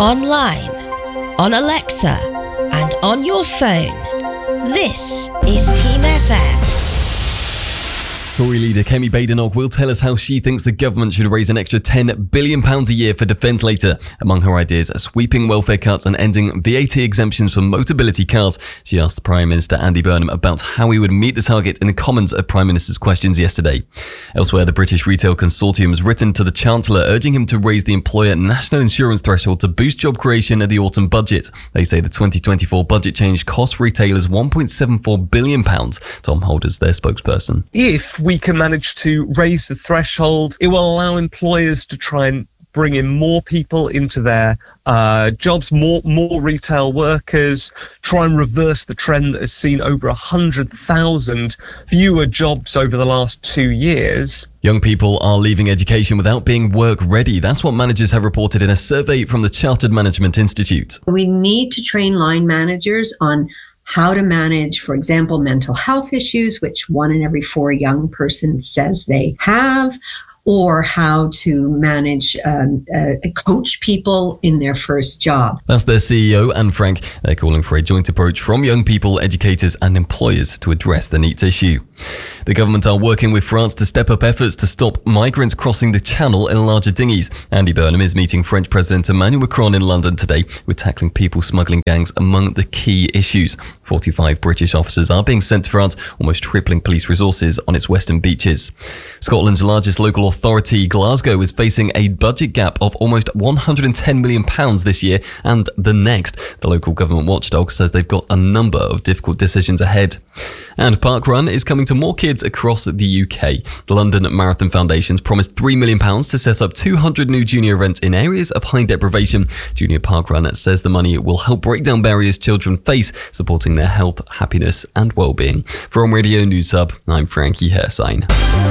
online, on Alexa, and on your phone. This is Team FM. Tory leader Kemi Badenoch will tell us how she thinks the government should raise an extra £10 billion a year for defence later. Among her ideas are sweeping welfare cuts and ending VAT exemptions for motability cars. She asked Prime Minister Andy Burnham about how he would meet the target in the Commons at Prime Minister's questions yesterday. Elsewhere, the British Retail Consortium has written to the Chancellor urging him to raise the employer national insurance threshold to boost job creation at the autumn budget. They say the 2024 budget change costs retailers £1.74 billion. Tom Holders, their spokesperson. If we can manage to raise the threshold, it will allow employers to try and bring in more people into their jobs, more retail workers, try and reverse the trend that has seen over 100,000 fewer jobs over the last 2 years. Young people are leaving education without being work ready. That's what managers have reported in a survey from the Chartered Management Institute. We need to train line managers on how to manage, for example, mental health issues, which 1 in every 4 young persons says they have, or how to manage, coach people in their first job. That's their CEO, Anne Frank. They're calling for a joint approach from young people, educators and employers to address the NEET issue. The government are working with France to step up efforts to stop migrants crossing the channel in larger dinghies. Andy Burnham is meeting French President Emmanuel Macron in London today, with tackling people smuggling gangs among the key issues. 45 British officers are being sent to France, almost tripling police resources on its western beaches. Scotland's largest local authority, Glasgow, is facing a budget gap of almost £110 million this year and the next. The local government watchdog says they've got a number of difficult decisions ahead. And Parkrun is coming to more kids across the UK. The London Marathon Foundation's promised £3 million to set up 200 new junior events in areas of high deprivation. Junior Parkrun says the money will help break down barriers children face, supporting their health, happiness and well-being. From Radio News Hub, I'm Frankie Hersign.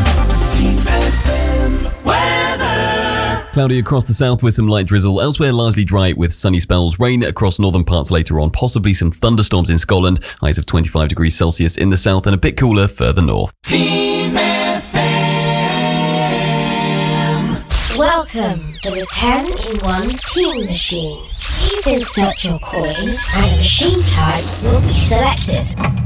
Cloudy across the south with some light drizzle. Elsewhere, largely dry with sunny spells. Rain across northern parts later on. Possibly some thunderstorms in Scotland. Highs of 25 degrees Celsius in the south and a bit cooler further north. Team FM. Welcome to the 10-in-1 Team Machine. Please insert your coin and a machine type will be selected.